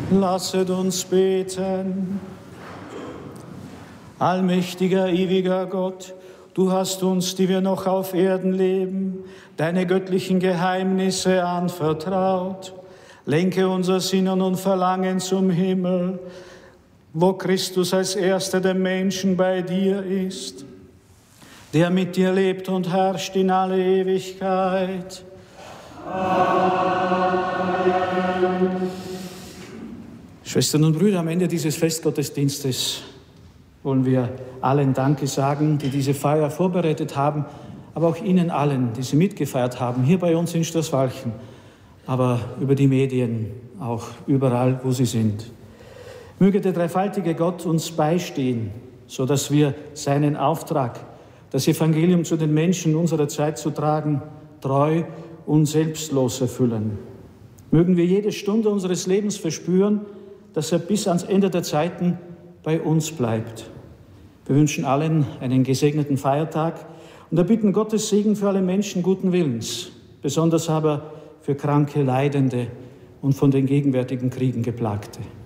Lasset uns beten. Allmächtiger, ewiger Gott, du hast uns, die wir noch auf Erden leben, deine göttlichen Geheimnisse anvertraut. Lenke unser Sinnen und Verlangen zum Himmel, wo Christus als Erster der Menschen bei dir ist, der mit dir lebt und herrscht in alle Ewigkeit. Amen. Schwestern und Brüder, am Ende dieses Festgottesdienstes wollen wir allen Danke sagen, die diese Feier vorbereitet haben, aber auch Ihnen allen, die sie mitgefeiert haben, hier bei uns in Stoßwalchen, aber über die Medien, auch überall, wo sie sind. Möge der dreifaltige Gott uns beistehen, sodass wir seinen Auftrag, das Evangelium zu den Menschen unserer Zeit zu tragen, treu und selbstlos erfüllen. Mögen wir jede Stunde unseres Lebens verspüren, dass er bis ans Ende der Zeiten bei uns bleibt. Wir wünschen allen einen gesegneten Feiertag und erbitten Gottes Segen für alle Menschen guten Willens, besonders aber für kranke, Leidende und von den gegenwärtigen Kriegen Geplagte.